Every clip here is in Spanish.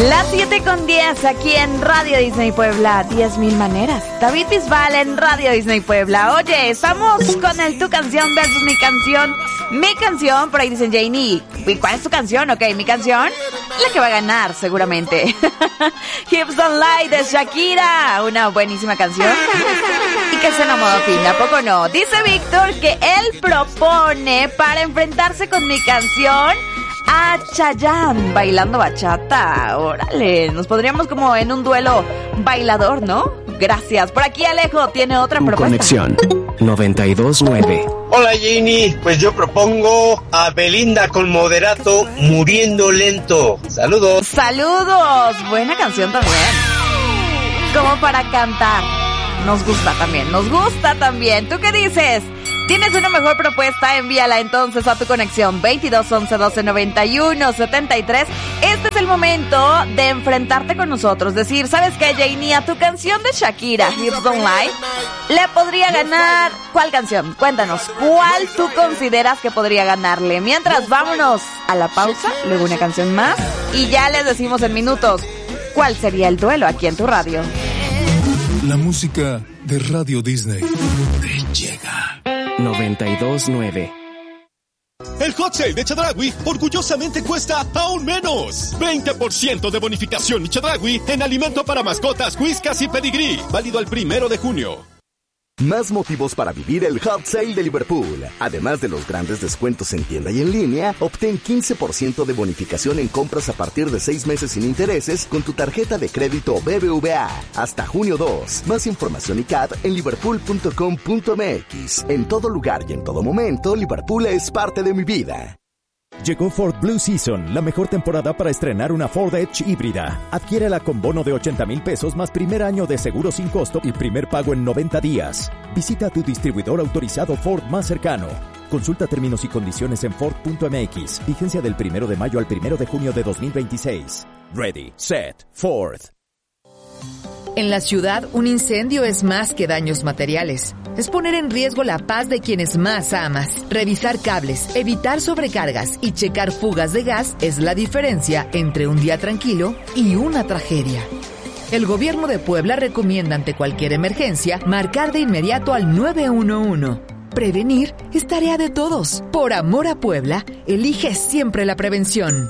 Las 7:10 aquí en Radio Disney Puebla, 10,000 maneras. David Bisbal en Radio Disney Puebla. Oye, estamos con el Tu Canción versus Mi Canción. Mi canción, por ahí dicen Janie, ¿y cuál es tu canción? Ok, mi canción, la que va a ganar seguramente. Hips Don't Lie de Shakira, una buenísima canción. Y que se enamoró fin, ¿a poco no? Dice Víctor que él propone para enfrentarse con Mi Canción a Chayanne bailando bachata. Órale, nos pondríamos como en un duelo bailador, ¿no? Gracias. Por aquí Alejo tiene otra propuesta. Conexión 92.9. Hola Janie, pues yo propongo a Belinda con Moderato, Muriendo Lento. Saludos. Saludos. Buena canción también. Como para cantar. Nos gusta también. ¿Tú qué dices? ¿Tienes una mejor propuesta? Envíala entonces a tu conexión 22 11 12 91 73. Este es el momento de enfrentarte con nosotros. Decir, ¿sabes qué, Janie? A tu canción de Shakira, Hips Don't Lie, le podría ganar... ¿Cuál canción? Cuéntanos, ¿cuál tú consideras que podría ganarle? Mientras, vámonos a la pausa, luego una canción más, y ya les decimos en minutos cuál sería el duelo aquí en tu radio. La música de Radio Disney te llega. 92.9. El Hot Sale de Chedraui orgullosamente cuesta aún menos. 20% de bonificación Chedraui en alimento para mascotas, whiskas y pedigrí. Válido al 1 de junio. Más motivos para vivir el Hot Sale de Liverpool. Además de los grandes descuentos en tienda y en línea, obtén 15% de bonificación en compras a partir de 6 meses sin intereses con tu tarjeta de crédito BBVA. Hasta junio 2. Más información y CAD en liverpool.com.mx. En todo lugar y en todo momento, Liverpool es parte de mi vida. Llegó Ford Blue Season, la mejor temporada para estrenar una Ford Edge híbrida. Adquiérela con bono de 80,000 pesos más primer año de seguro sin costo y primer pago en 90 días. Visita tu distribuidor autorizado Ford más cercano. Consulta términos y condiciones en Ford.mx. Vigencia del 1 de mayo al 1 de junio de 2026. Ready, set, Ford. En la ciudad, un incendio es más que daños materiales. Es poner en riesgo la paz de quienes más amas. Revisar cables, evitar sobrecargas y checar fugas de gas es la diferencia entre un día tranquilo y una tragedia. El gobierno de Puebla recomienda ante cualquier emergencia marcar de inmediato al 911. Prevenir es tarea de todos. Por amor a Puebla, elige siempre la prevención.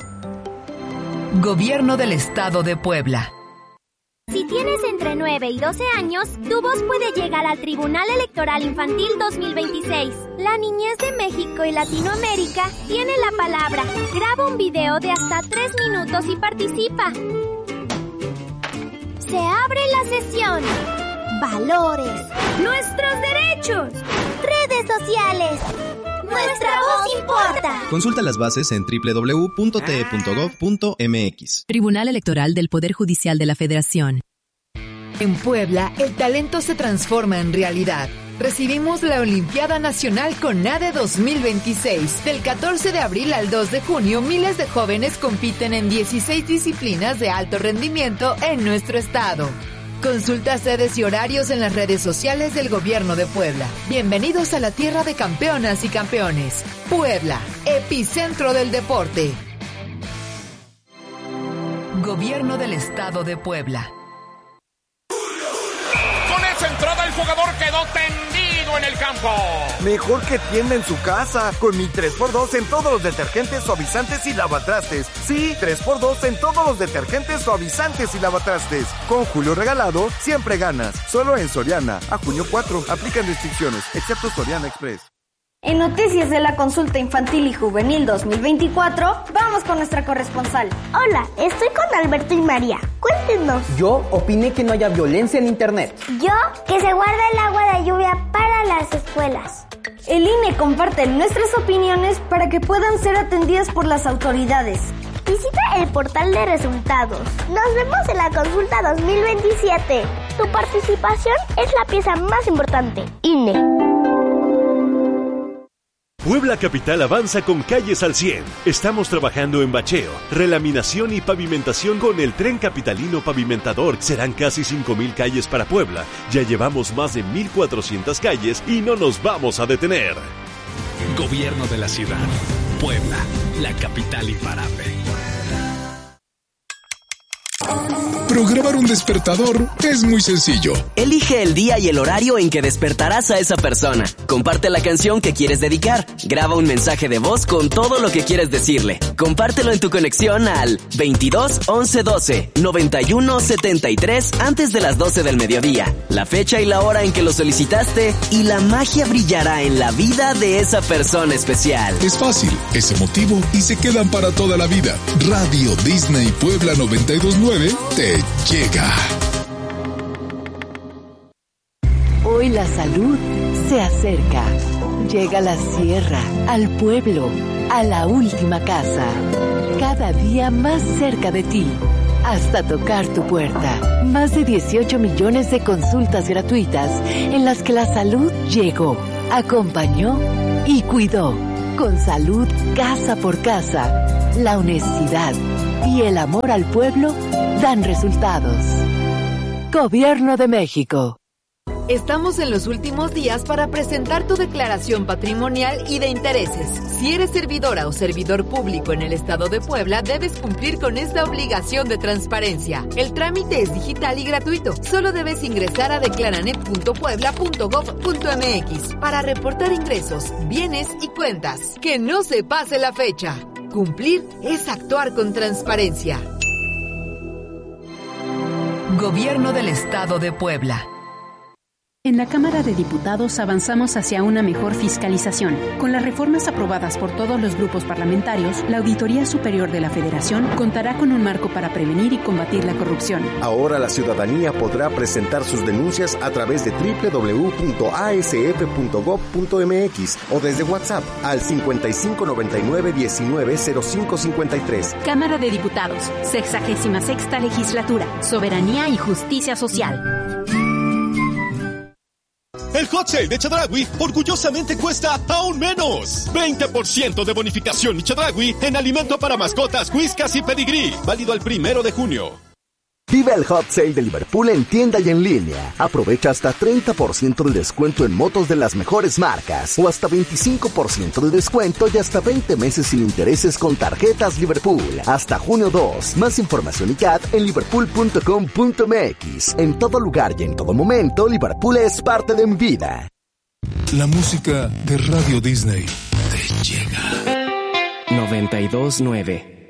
Gobierno del Estado de Puebla. Si tienes entre 9 y 12 años, tu voz puede llegar al Tribunal Electoral Infantil 2026. La niñez de México y Latinoamérica tiene la palabra. Graba un video de hasta 3 minutos y participa. Se abre la sesión. Valores. Nuestros derechos. Redes sociales. Nuestra voz importa. Consulta las bases en www.te.gov.mx. Tribunal Electoral del Poder Judicial de la Federación. En Puebla, el talento se transforma en realidad. Recibimos la Olimpiada Nacional CONADE 2026. Del 14 de abril al 2 de junio, miles de jóvenes compiten en 16 disciplinas de alto rendimiento en nuestro estado. Consulta sedes y horarios en las redes sociales del Gobierno de Puebla. Bienvenidos a la tierra de campeonas y campeones. Puebla, epicentro del deporte. Gobierno del Estado de Puebla. Con esa entrada el jugador quedó tendido en el campo. Mejor que tienda en su casa. Con mi 3x2 en todos los detergentes, suavizantes y lavatrastes. Sí, 3x2 en todos los detergentes, suavizantes y lavatrastes. Con Julio Regalado, siempre ganas. Solo en Soriana. A junio 4. Aplican restricciones, excepto Soriana Express. En Noticias de la Consulta Infantil y Juvenil 2024, vamos con nuestra corresponsal. Hola, estoy con Alberto y María. Cuéntenos. Yo opiné que no haya violencia en internet. Yo, que se guarde el agua de lluvia para las escuelas. El INE comparte nuestras opiniones para que puedan ser atendidas por las autoridades. Visita el portal de resultados. Nos vemos en la consulta 2027. Tu participación es la pieza más importante. INE. Puebla Capital avanza con calles al 100. Estamos trabajando en bacheo, relaminación y pavimentación con el Tren Capitalino Pavimentador. Serán casi 5,000 calles para Puebla. Ya llevamos más de 1,400 calles y no nos vamos a detener. Gobierno de la ciudad. Puebla, la capital imparable. Programar un despertador es muy sencillo. Elige el día y el horario en que despertarás a esa persona. Comparte la canción que quieres dedicar. Graba un mensaje de voz con todo lo que quieres decirle. Compártelo en tu conexión al 22 11 12 91 73 antes de las 12 del mediodía. La fecha y la hora en que lo solicitaste y la magia brillará en la vida de esa persona especial. Es fácil, es emotivo y se quedan para toda la vida. Radio Disney Puebla 92.9 te llega. Hoy la salud se acerca. Llega a la sierra, al pueblo, a la última casa. Cada día más cerca de ti, hasta tocar tu puerta. Más de 18 millones de consultas gratuitas en las que la salud llegó, acompañó y cuidó. Con salud casa por casa, la honestidad y el amor al pueblo dan resultados. Gobierno de México. Estamos en los últimos días para presentar tu declaración patrimonial y de intereses. Si eres servidora o servidor público en el estado de Puebla, debes cumplir con esta obligación de transparencia. El trámite es digital y gratuito. Solo debes ingresar a declaranet.puebla.gov.mx para reportar ingresos, bienes y cuentas. Que no se pase la fecha. Cumplir es actuar con transparencia. Gobierno del Estado de Puebla. En la Cámara de Diputados avanzamos hacia una mejor fiscalización. Con las reformas aprobadas por todos los grupos parlamentarios, la Auditoría Superior de la Federación contará con un marco para prevenir y combatir la corrupción. Ahora la ciudadanía podrá presentar sus denuncias a través de www.asf.gov.mx o desde WhatsApp al 5599-190553. Cámara de Diputados, 66ª Legislatura, Soberanía y Justicia Social. El Hot Sale de Chedraui orgullosamente cuesta aún menos. 20% de bonificación y Chedraui en alimento para mascotas, whiskas y pedigrí. Válido el 1 de junio. Vive el Hot Sale de Liverpool en tienda y en línea. Aprovecha hasta 30% de descuento en motos de las mejores marcas o hasta 25% de descuento y hasta 20 meses sin intereses con tarjetas Liverpool. Hasta junio 2. Más información y CAT en liverpool.com.mx. En todo lugar y en todo momento, Liverpool es parte de mi vida. La música de Radio Disney te llega. 92.9